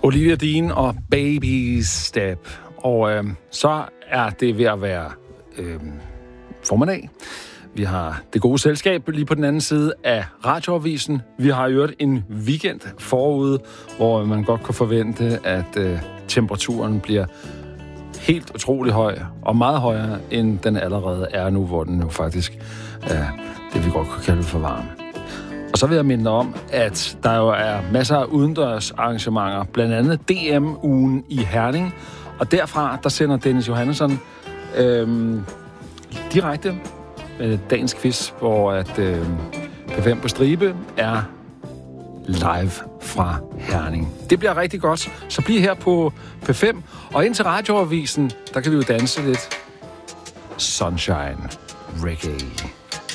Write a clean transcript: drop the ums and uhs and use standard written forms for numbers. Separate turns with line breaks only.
Olivia Dean og Baby Step. Og så er det ved at være formiddag. Vi har det gode selskab lige på den anden side af radioavisen. Vi har jo en weekend forude, hvor man godt kan forvente, at temperaturen bliver helt utrolig høj, og meget højere, end den allerede er nu, hvor den jo faktisk er det, vi godt kan kalde for varm. Og så vil jeg minde om, at der jo er masser af udendørs arrangementer, blandt andet DM-ugen i Herning, og derfra, der sender Dennis Johannesson direkte dagens quiz, hvor at P5 på stribe er live fra Herning. Det bliver rigtig godt. Så bliv her på P5, og ind til radioavisen, der kan vi jo danse lidt Sunshine Reggae.